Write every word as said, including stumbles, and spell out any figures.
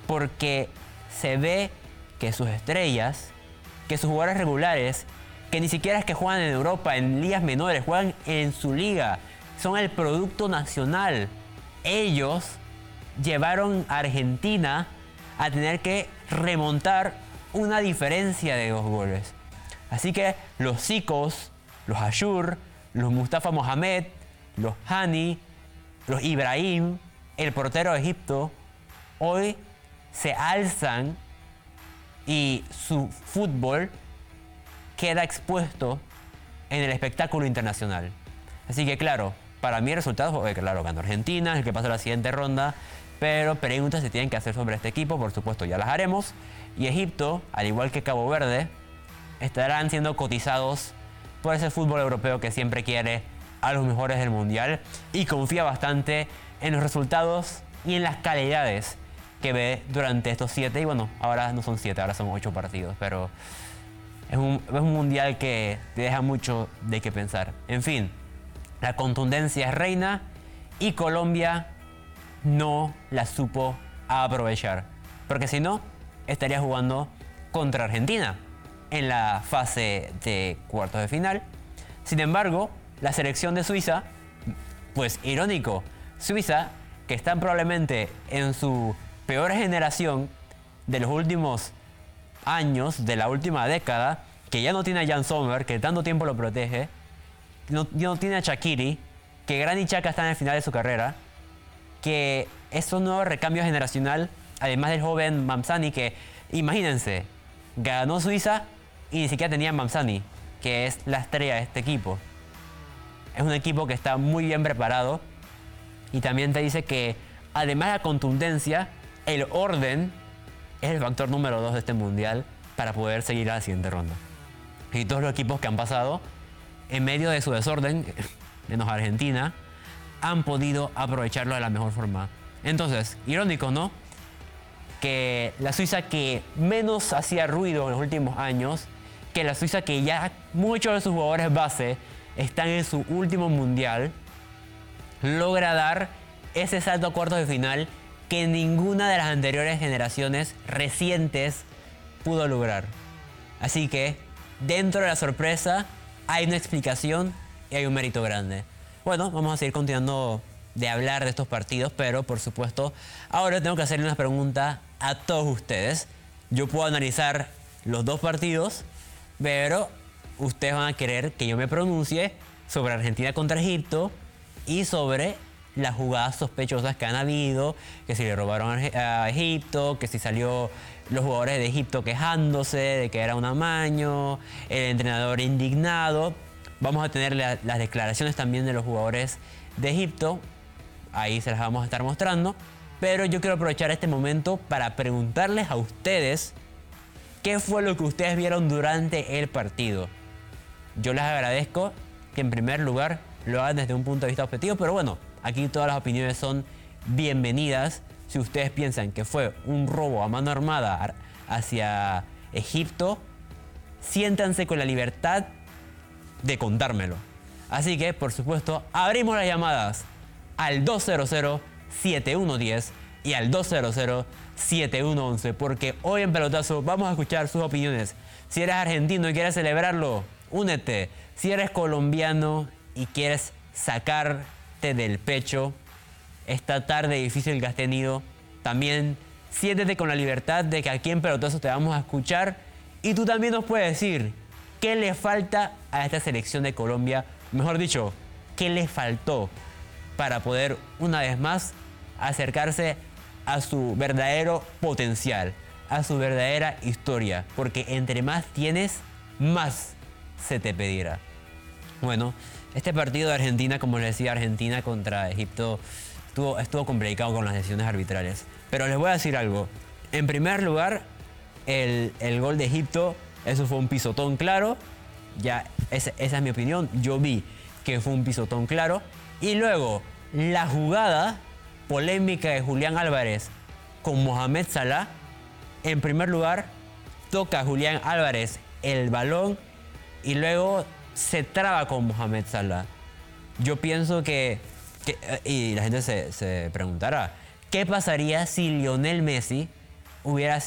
porque se ve que sus estrellas, que sus jugadores regulares, que ni siquiera es que juegan en Europa, en ligas menores, juegan en su liga, son el producto nacional. Ellos llevaron a Argentina a tener que remontar una diferencia de dos goles. Así que los Zicos, los Ayur, los Mustafa Mohamed, los Hani, los Ibrahim, el portero de Egipto, hoy se alzan y su fútbol queda expuesto en el espectáculo internacional. Así que claro, para mí el resultado, eh, claro, ganó Argentina, es el que pasa a la siguiente ronda, pero preguntas se tienen que hacer sobre este equipo, por supuesto ya las haremos. Y Egipto, al igual que Cabo Verde, estarán siendo cotizados por ese fútbol europeo que siempre quiere a los mejores del mundial y confía bastante en los resultados y en las calidades que ve durante estos siete, y bueno, ahora no son siete, ahora son ocho partidos, pero es un, es un mundial que te deja mucho de qué pensar. En fin, la contundencia es reina y Colombia no la supo aprovechar, porque si no, estaría jugando contra Argentina en la fase de cuartos de final. Sin embargo, la selección de Suiza, pues irónico, Suiza, que está probablemente en su peor generación de los últimos años, de la última década, que ya no tiene a Jan Sommer, que tanto tiempo lo protege, no, no tiene a Shaqiri, que Granit Xhaka está en el final de su carrera, que es un nuevo recambio generacional, además del joven Mamsani, que, imagínense, ganó Suiza y ni siquiera tenía a Mamsani, que es la estrella de este equipo. Es un equipo que está muy bien preparado y también te dice que, además de la contundencia, el orden es el factor número dos de este mundial para poder seguir a la siguiente ronda. Y todos los equipos que han pasado, en medio de su desorden, menos Argentina, han podido aprovecharlo de la mejor forma. Entonces, irónico, ¿no? Que la Suiza que menos hacía ruido en los últimos años, que la Suiza que ya muchos de sus jugadores base están en su último mundial, logra dar ese salto a cuartos de final que ninguna de las anteriores generaciones recientes pudo lograr. Así que, dentro de la sorpresa, hay una explicación y hay un mérito grande. Bueno, vamos a seguir continuando de hablar de estos partidos, pero por supuesto, ahora tengo que hacerle una pregunta a todos ustedes. Yo puedo analizar los dos partidos, pero ustedes van a querer que yo me pronuncie sobre Argentina contra Egipto y sobre las jugadas sospechosas que han habido, que si le robaron a Egipto, que si salió los jugadores de Egipto quejándose de que era un amaño, el entrenador indignado. Vamos a tener la, las declaraciones también de los jugadores de Egipto, ahí se las vamos a estar mostrando, pero yo quiero aprovechar este momento para preguntarles a ustedes qué fue lo que ustedes vieron durante el partido. Yo les agradezco que en primer lugar lo hagan desde un punto de vista objetivo, pero bueno, aquí todas las opiniones son bienvenidas. Si ustedes piensan que fue un robo a mano armada hacia Egipto, siéntanse con la libertad de contármelo. Así que, por supuesto, abrimos las llamadas al dos cero cero, siete uno uno cero y al dos cero cero, siete uno uno uno, porque hoy en Pelotazo vamos a escuchar sus opiniones. Si eres argentino y quieres celebrarlo, únete. Si eres colombiano y quieres sacarte del pecho esta tarde difícil que has tenido, también siéntete con la libertad de que aquí en Pelotazo te vamos a escuchar y tú también nos puedes decir qué le falta a esta selección de Colombia, mejor dicho, qué le faltó para poder una vez más acercarse a su verdadero potencial, a su verdadera historia, porque entre más tienes, más se te pedirá. Bueno, este partido de Argentina, como les decía, Argentina contra Egipto, estuvo, estuvo complicado con las decisiones arbitrales. Pero les voy a decir algo. En primer lugar, el, el gol de Egipto, eso fue un pisotón claro. Ya, esa, esa es mi opinión. Yo vi que fue un pisotón claro. Y luego, la jugada polémica de Julián Álvarez con Mohamed Salah. En primer lugar, toca a Julián Álvarez el balón y luego se traba con Mohamed Salah. Yo pienso que, que y la gente se, se preguntará, ¿qué pasaría si Lionel Messi hubiera sido